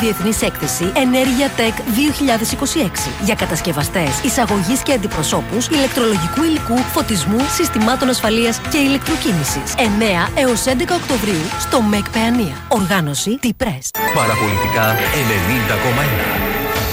Διεθνής Έκθεση Ενέργεια Tech 2026 για κατασκευαστές, εισαγωγής και αντιπροσώπους ηλεκτρολογικού υλικού, φωτισμού, συστημάτων ασφαλείας και ηλεκτροκίνησης. 9 έως 11 Οκτωβρίου στο ΜΕΚ Παιανία. Οργάνωση T-Press. Παραπολιτικά 90,1.